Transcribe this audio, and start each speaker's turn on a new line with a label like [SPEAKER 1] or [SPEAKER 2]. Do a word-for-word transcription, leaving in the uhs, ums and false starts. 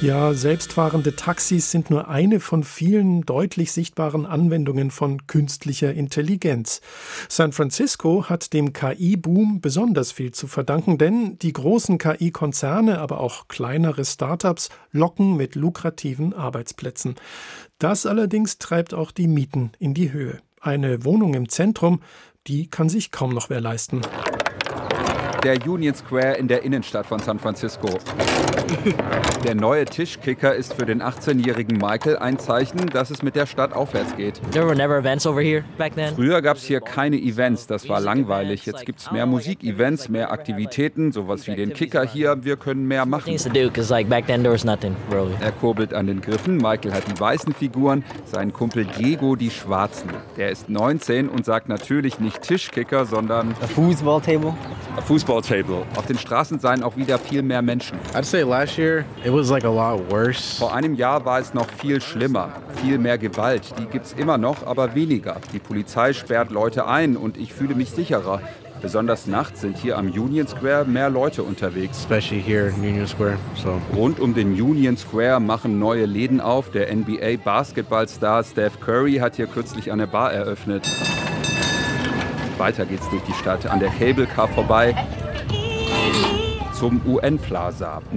[SPEAKER 1] Ja, selbstfahrende Taxis sind nur eine von vielen deutlich sichtbaren Anwendungen von künstlicher Intelligenz. San Francisco hat dem K I-Boom besonders viel zu verdanken, denn die großen K I-Konzerne, aber auch kleinere Startups locken mit lukrativen Arbeitsplätzen. Das allerdings treibt auch die Mieten in die Höhe. Eine Wohnung im Zentrum, die kann sich kaum noch wer leisten.
[SPEAKER 2] Der Union Square in der Innenstadt von San Francisco. Der neue Tischkicker ist für den achtzehnjährigen Michael ein Zeichen, dass es mit der Stadt aufwärts geht. Früher gab es hier keine Events, das war langweilig. Jetzt gibt es mehr Musikevents, mehr Aktivitäten, sowas wie den Kicker hier. Wir können mehr machen. Er kurbelt an den Griffen, Michael hat die weißen Figuren, sein Kumpel Diego die schwarzen. Der ist neunzehn und sagt natürlich nicht Tischkicker, sondern
[SPEAKER 3] A foosball table.
[SPEAKER 2] A foosball table. Auf den Straßen seien auch wieder viel mehr Menschen.
[SPEAKER 4] I'd say last year it was like a lot worse.
[SPEAKER 2] Vor einem Jahr war es noch viel schlimmer. Viel mehr Gewalt. Die gibt's immer noch, aber weniger. Die Polizei sperrt Leute ein und ich fühle mich sicherer. Besonders nachts sind hier am Union Square mehr Leute unterwegs.
[SPEAKER 4] Especially here in Union Square. So.
[SPEAKER 2] Rund um den Union Square machen neue Läden auf. Der N B A-Basketballstar Steph Curry hat hier kürzlich eine Bar eröffnet. Weiter geht's durch die Stadt, an der Cable Car vorbei zum U N Plaza.